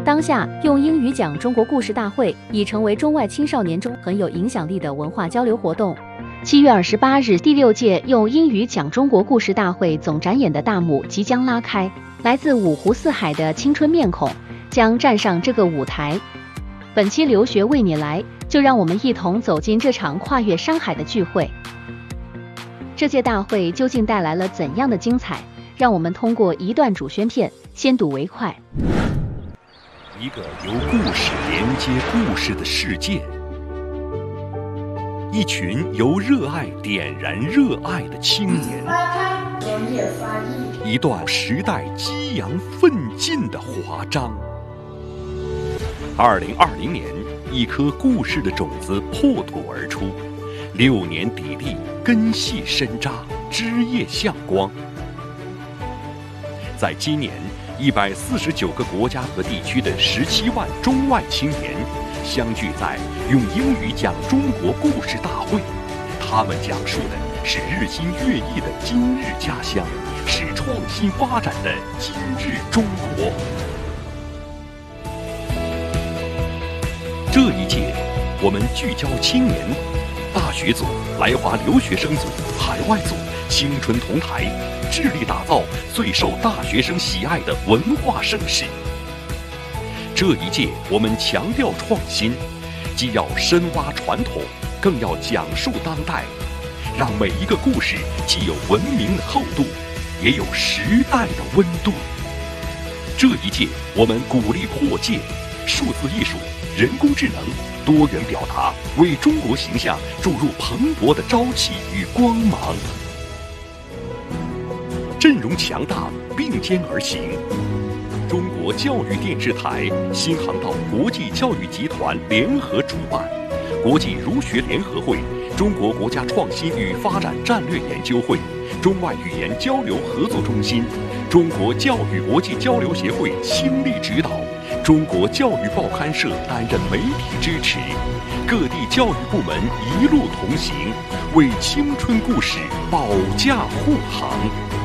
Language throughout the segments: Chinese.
当下，用英语讲中国故事大会已成为中外青少年中很有影响力的文化交流活动。7月28日，第6届用英语讲中国故事大会总展演的大幕即将拉开，来自五湖四海的青春面孔将站上这个舞台。本期留学为你来，就让我们一同走进这场跨越山海的聚会。这届大会究竟带来了怎样的精彩？让我们通过一段主宣片先睹为快。 一个由故事连接故事的世界，一群由热爱点燃热爱的青年，一段时代激扬奋进的华章。2020年，一颗故事的种子破土而出，6年砥砺，根系深扎，枝叶向光。在今年，149个国家和地区的17万中外青年相聚在用英语讲中国故事大会，他们讲述的是日新月异的今日家乡，是创新发展的今日中国。这一届，我们聚焦青年，大学组、来华留学生组、海外组，青春同台，致力打造最受大学生喜爱的文化盛世。这一届，我们强调创新，既要深挖传统，更要讲述当代，让每一个故事既有文明的厚度，也有时代的温度。这一届，我们鼓励破界，数字艺术、人工智能、多元表达，为中国形象注入蓬勃的朝气与光芒。阵容强大，并肩而行。中国教育电视台、新航道国际教育集团联合主办，国际儒学联合会、中国国家创新与发展战略研究会、中外语言交流合作中心、中国教育国际交流协会倾力指导，中国教育报刊社担任媒体支持，各地教育部门一路同行，为青春故事保驾护航。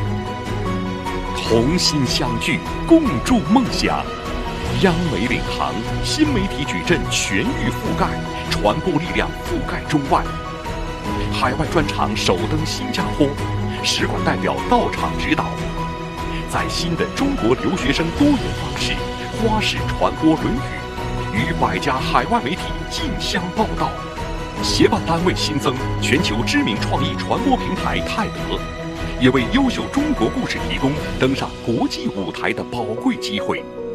同心相聚，共筑梦想。央媒领航，新媒体矩阵全域覆盖，传播力量覆盖中外。海外专场首登新加坡，使馆代表到场指导。在新的中国留学生多元方式，花式传播《论语》，与100家海外媒体竞相报道。协办单位新增全球知名创意传播平台泰德，也为优秀中国故事提供登上国际舞台的宝贵机会。